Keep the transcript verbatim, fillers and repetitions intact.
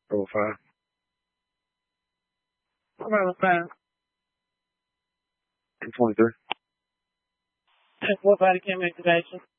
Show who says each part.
Speaker 1: oh five.
Speaker 2: Around five.
Speaker 1: two twenty-three.
Speaker 2: What body cam activation?